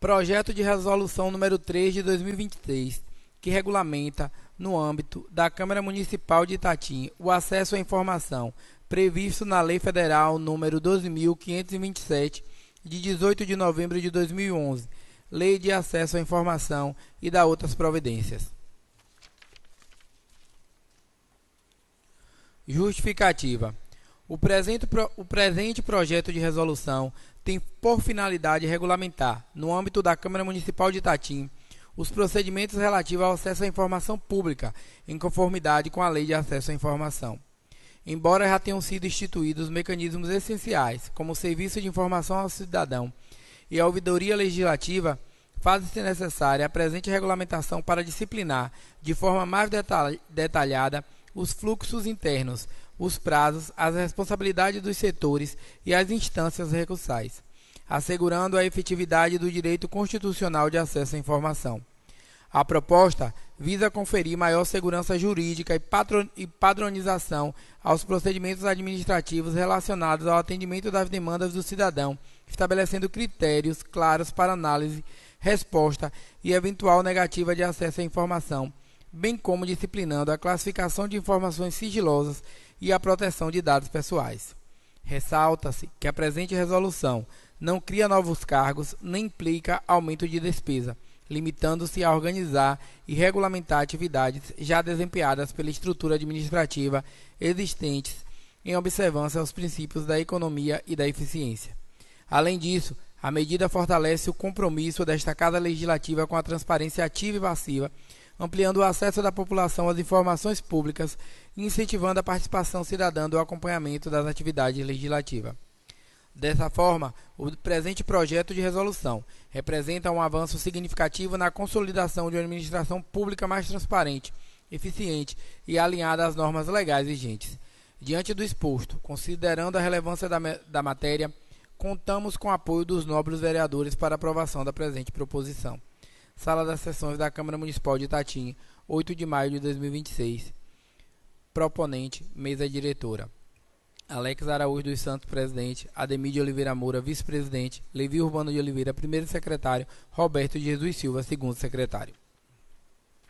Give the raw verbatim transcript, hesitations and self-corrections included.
Projeto de Resolução número três de dois mil e vinte e três, que regulamenta, no âmbito da Câmara Municipal de Itatim, o acesso à informação previsto na Lei Federal número doze mil quinhentos e vinte e sete, de dezoito de novembro de dois mil e onze, Lei de Acesso à Informação e da outras providências. Justificativa. O presente, o presente projeto de resolução tem por finalidade regulamentar, no âmbito da Câmara Municipal de Itatim, os procedimentos relativos ao acesso à informação pública, em conformidade com a Lei de Acesso à Informação. Embora já tenham sido instituídos mecanismos essenciais, como o Serviço de Informação ao Cidadão e a Ouvidoria Legislativa, faz-se necessária a presente regulamentação para disciplinar, de forma mais detalhada, os fluxos internos, os prazos, as responsabilidades dos setores e as instâncias recursais, assegurando a efetividade do direito constitucional de acesso à informação. A proposta visa conferir maior segurança jurídica e padronização aos procedimentos administrativos relacionados ao atendimento das demandas do cidadão, estabelecendo critérios claros para análise, resposta e eventual negativa de acesso à informação, bem como disciplinando a classificação de informações sigilosas e a proteção de dados pessoais. Ressalta-se que a presente resolução não cria novos cargos nem implica aumento de despesa, limitando-se a organizar e regulamentar atividades já desempenhadas pela estrutura administrativa existentes em observância aos princípios da economia e da eficiência. Além disso, a medida fortalece o compromisso desta Casa Legislativa com a transparência ativa e passiva, ampliando o acesso da população às informações públicas e incentivando a participação cidadã do acompanhamento das atividades legislativas. Dessa forma, o presente projeto de resolução representa um avanço significativo na consolidação de uma administração pública mais transparente, eficiente e alinhada às normas legais vigentes. Diante do exposto, considerando a relevância da, da matéria, contamos com o apoio dos nobres vereadores para aprovação da presente proposição. Sala das Sessões da Câmara Municipal de Itatim, oito de maio de dois mil e vinte e seis. Proponente, mesa diretora. Alex Araújo dos Santos, presidente. Ademir de Oliveira Moura, vice-presidente. Levi Urbano de Oliveira, primeiro secretário. Roberto de Jesus Silva, segundo secretário.